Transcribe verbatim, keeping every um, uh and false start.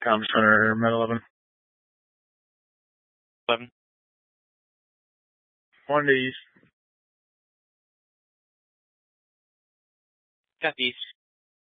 Tom Center, Med eleven. eleven. One to east. Southeast.